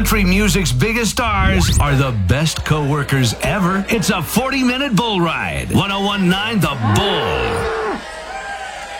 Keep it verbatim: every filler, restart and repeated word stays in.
Country music's biggest stars are the best co-workers ever. It's a forty-minute bull ride. one oh one point nine The Bull.